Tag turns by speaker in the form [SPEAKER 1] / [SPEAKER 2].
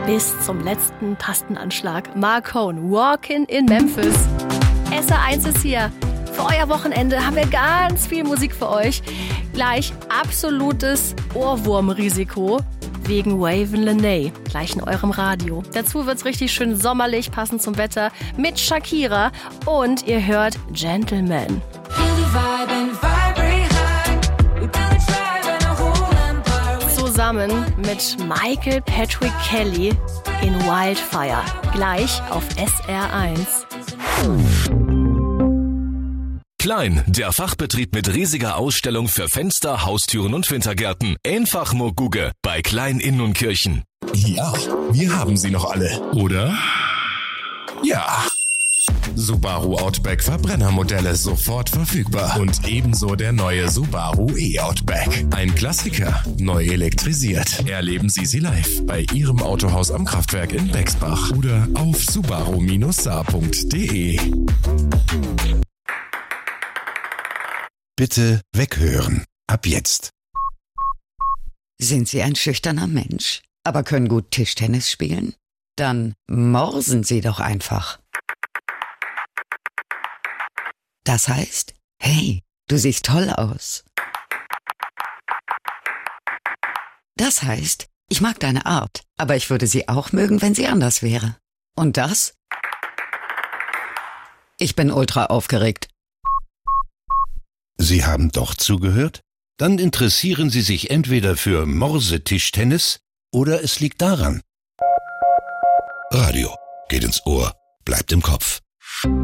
[SPEAKER 1] bis zum letzten Tastenanschlag. Marcone, Walkin' in Memphis. SR1 ist hier. Für euer Wochenende haben wir ganz viel Musik für euch. Gleich absolutes Ohrwurmrisiko wegen Waven Lenay. Gleich in eurem Radio. Dazu wird's richtig schön sommerlich, passend zum Wetter, mit Shakira. Und ihr hört Gentleman. Zusammen mit Michael Patrick Kelly in Wildfire. Gleich auf SR1.
[SPEAKER 2] Klein, der Fachbetrieb mit riesiger Ausstellung für Fenster, Haustüren und Wintergärten. Einfach nur Google bei Klein in Nunkirchen.
[SPEAKER 3] Ja, wir haben sie noch alle, oder? Ja. Subaru Outback Verbrennermodelle sofort verfügbar. Und ebenso der neue Subaru E-Outback. Ein Klassiker, neu elektrisiert. Erleben Sie sie live bei Ihrem Autohaus am Kraftwerk in Bexbach oder auf subaru-saar.de.
[SPEAKER 4] Bitte weghören. Ab jetzt.
[SPEAKER 5] Sind Sie ein schüchterner Mensch, aber können gut Tischtennis spielen? Dann morsen Sie doch einfach. Das heißt, hey, du siehst toll aus. Das heißt, ich mag deine Art, aber ich würde sie auch mögen, wenn sie anders wäre. Und das? Ich bin ultra aufgeregt.
[SPEAKER 4] Sie haben doch zugehört? Dann interessieren Sie sich entweder für Morsetischtennis oder es liegt daran. Radio geht ins Ohr, bleibt im Kopf.